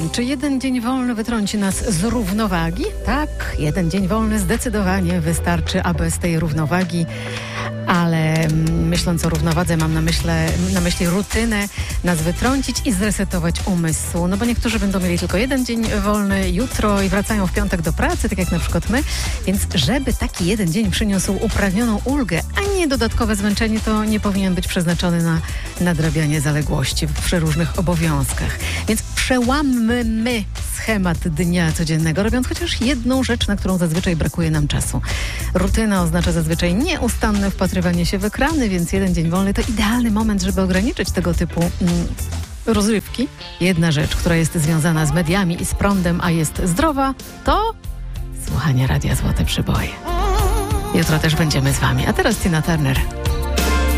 Czy jeden dzień wolny wytrąci nas z równowagi? Tak, jeden dzień wolny zdecydowanie wystarczy, aby z tej równowagi, ale myśląc o równowadze mam na myśli rutynę, nas wytrącić i zresetować umysł. No bo niektórzy będą mieli tylko jeden dzień wolny jutro i wracają w piątek do pracy, tak jak na przykład my. Więc żeby taki jeden dzień przyniósł upragnioną ulgę, a nie dodatkowe zmęczenie, to nie powinien być przeznaczony na nadrabianie zaległości w przeróżnych obowiązkach. Więc przełammy schemat dnia codziennego, robiąc chociaż jedną rzecz, na którą zazwyczaj brakuje nam czasu. Rutyna oznacza zazwyczaj nieustanne wpatrywanie się w ekrany, więc jeden dzień wolny to idealny moment, żeby ograniczyć tego typu rozrywki. Jedna rzecz, która jest związana z mediami i z prądem, a jest zdrowa, to słuchanie Radia Złote Przyboje. Jutro też będziemy z wami. A teraz Tina Turner.